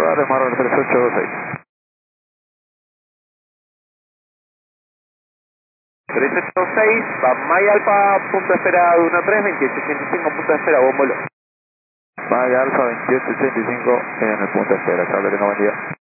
Dale, Marvel 3826. 3826, va Maya Alfa, punto de espera 13, 2885, punto de espera, bombolo. Maya Alfa 2885 en el punto de espera. Chao, que tenga buen día.